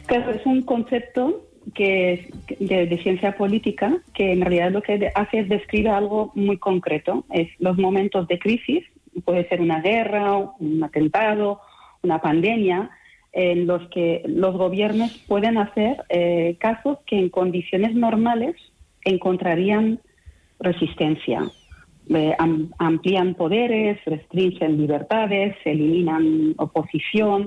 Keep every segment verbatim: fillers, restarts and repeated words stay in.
Claro, es un concepto que de, de ciencia política que en realidad lo que hace es describe algo muy concreto. Es los momentos de crisis, puede ser una guerra, un atentado, una pandemia, en los que los gobiernos pueden hacer eh, casos que en condiciones normales encontrarían resistencia. Eh, am, amplían poderes, restringen libertades, eliminan oposición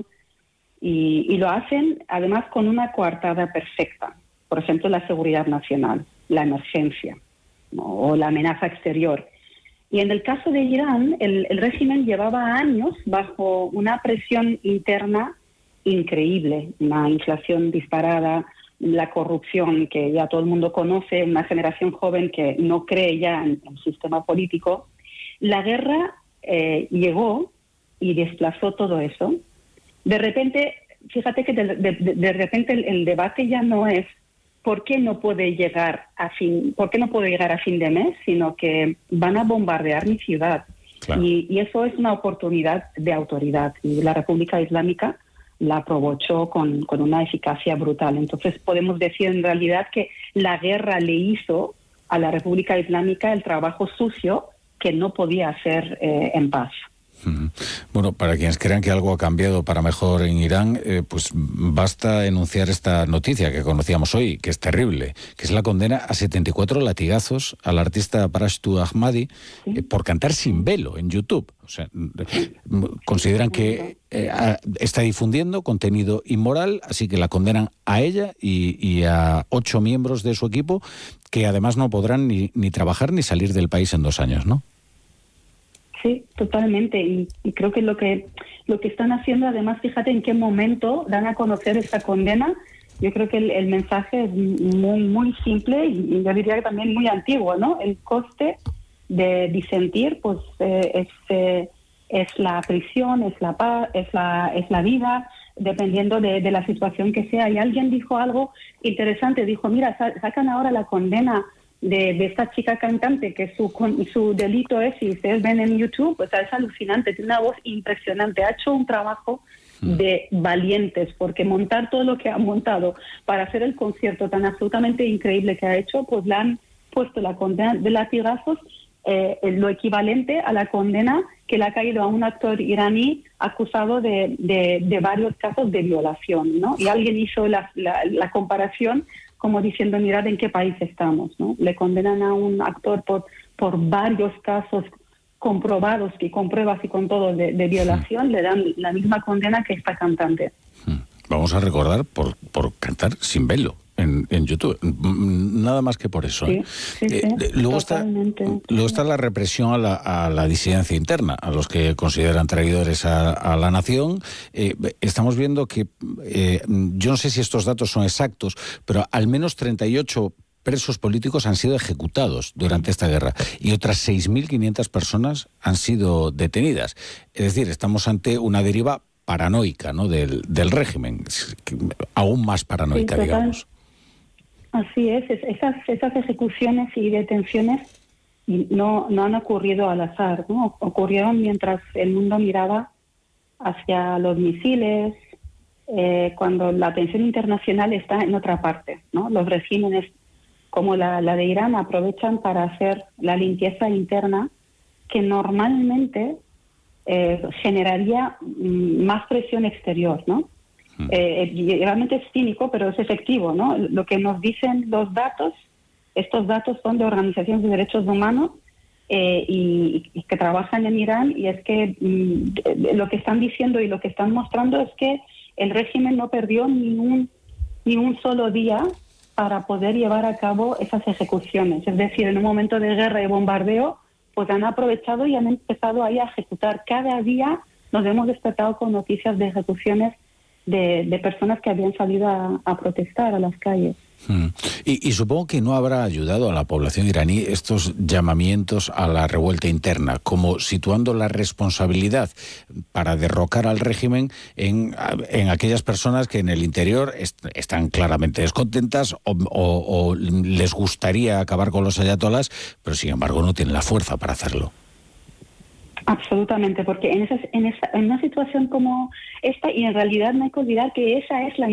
y, y lo hacen además con una coartada perfecta. Por ejemplo, la seguridad nacional, la emergencia, ¿no? O la amenaza exterior. Y en el caso de Irán, el, el régimen llevaba años bajo una presión interna increíble, una inflación disparada, la corrupción que ya todo el mundo conoce, una generación joven que no cree ya en el sistema político. La guerra eh, llegó y desplazó todo eso. De repente, fíjate que de, de, de repente el, el debate ya no es por qué no puede llegar a fin, por qué no puede llegar a fin de mes, sino que van a bombardear mi ciudad. Claro. Y, y eso es una oportunidad de autoridad. Y la República Islámica la aprovechó con, con una eficacia brutal. Entonces podemos decir en realidad que la guerra le hizo a la República Islámica el trabajo sucio que no podía hacer eh, en paz. Bueno, para quienes crean que algo ha cambiado para mejor en Irán, eh, pues basta enunciar esta noticia que conocíamos hoy, que es terrible, que es la condena a setenta y cuatro latigazos al artista Parashtu Ahmadi eh, por cantar sin velo en YouTube. O sea, consideran que eh, está difundiendo contenido inmoral, así que la condenan a ella y, y a ocho miembros de su equipo, que además no podrán ni, ni trabajar ni salir del país en dos años, ¿no? Sí, totalmente. Y, y creo que lo que lo que están haciendo, además, fíjate en qué momento dan a conocer esta condena. Yo creo que el, el mensaje es muy muy simple y, y yo diría que también muy antiguo, ¿no? El coste de disentir, pues eh, es eh, es la prisión, es la paz, es la es la vida, dependiendo de, de la situación que sea. Y alguien dijo algo interesante, dijo, mira, sacan ahora la condena De, de esta chica cantante, que su su delito es, si ustedes ven en YouTube, pues es alucinante, tiene una voz impresionante, ha hecho un trabajo de valientes, porque montar todo lo que ha montado para hacer el concierto tan absolutamente increíble que ha hecho, pues le han puesto la condena de latigazos, eh, lo equivalente a la condena que le ha caído a un actor iraní acusado de, de, de varios casos de violación, ¿no? Y alguien hizo la, la, la comparación como diciendo, mirad en qué país estamos, ¿no? Le condenan a un actor por, por varios casos comprobados y con pruebas y con todo de, de violación, le dan la misma condena que esta cantante. Vamos a recordar por, por cantar sin velo en, en YouTube, nada más que por eso. ¿eh? Sí, sí, eh, sí, luego, está, luego está la represión a la, a la disidencia interna, a los que consideran traidores a, a la nación. Eh, estamos viendo que, eh, yo no sé si estos datos son exactos, pero al menos treinta y ocho presos políticos han sido ejecutados durante esta guerra y otras seis mil quinientas personas han sido detenidas. Es decir, estamos ante una deriva paranoica, ¿no?, del, del régimen, aún más paranoica, sí, digamos. Así es, es esas, esas ejecuciones y detenciones no, no han ocurrido al azar, ¿no? Ocurrieron mientras el mundo miraba hacia los misiles, eh, cuando la atención internacional está en otra parte, ¿no? Los regímenes como la, la de Irán aprovechan para hacer la limpieza interna que normalmente eh, generaría mm, más presión exterior, ¿no? Eh, realmente es cínico, pero es efectivo, ¿no? Lo que nos dicen los datos, estos datos son de organizaciones de derechos humanos eh, y, y que trabajan en Irán, y es que mm, lo que están diciendo y lo que están mostrando es que el régimen no perdió ni un, ni un solo día para poder llevar a cabo esas ejecuciones. Es decir, en un momento de guerra y bombardeo, pues han aprovechado y han empezado ahí a ejecutar. Cada día nos hemos despertado con noticias de ejecuciones De, de personas que habían salido a, a protestar a las calles. Hmm. Y, y supongo que no habrá ayudado a la población iraní estos llamamientos a la revuelta interna, como situando la responsabilidad para derrocar al régimen en, en aquellas personas que en el interior est- están claramente descontentas o, o, o les gustaría acabar con los ayatolás, pero sin embargo no tienen la fuerza para hacerlo. Absolutamente, porque en, esas, en, esa, en una situación como esta, y en realidad no hay que olvidar que esa es la